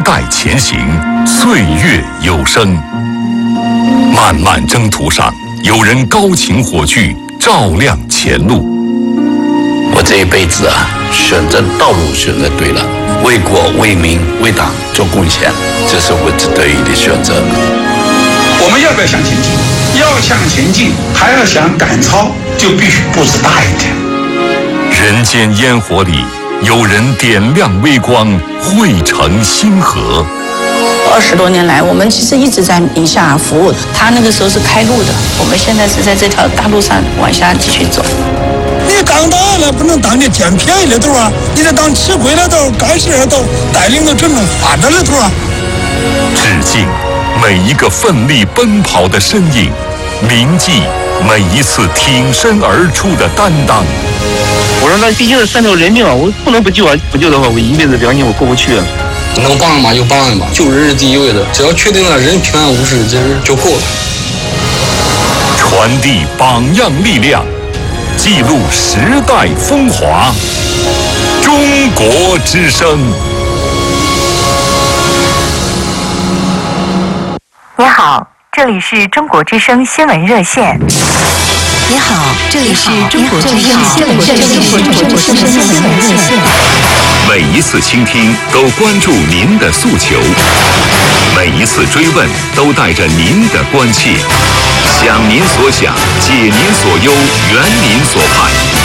代前行，岁月有声。漫漫征途上，有人高擎火炬，照亮前路。 我这一辈子选择道路选择对了，为国为民为党做贡献，这是我值得的选择。 我们要不要向前进？要向前进，还要想赶超，就必须步子大一点。 人间烟火里，有人点亮微光，汇成星河。 20多年来，我们其实一直在宁夏服务。他那个时候是开路的，我们现在是在这条大路上往下继续走。 你刚到了，不能当你捡便宜的头啊！你得当吃亏的头、干事的头，带领着群众发展的头啊！ 致敬每一个奋力奔跑的身影，铭记每一次挺身而出的担当。 我说那毕竟是3条人命啊，我不能不救啊！不救的话，我一辈子良心我过不去啊！ 能帮嘛就帮嘛，救人是第一位的，只要确定了人平安无事，这就够了。 传递榜样力量，记录时代风华。中国之声。 你好，这里是中国之声新闻热线。 你好，这里是中国之声新闻热线。 每一次倾听都关注您的诉求，每一次追问都带着您的关切，想您所想，解您所忧，圆您所盼。